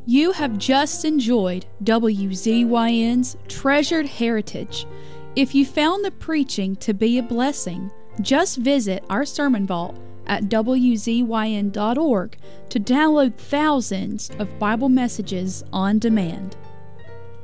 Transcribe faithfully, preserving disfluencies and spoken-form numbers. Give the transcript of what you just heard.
You have just enjoyed W Z Y N's Treasured Heritage. If you found the preaching to be a blessing, just visit our sermon vault at W Z Y N dot org to download thousands of Bible messages on demand.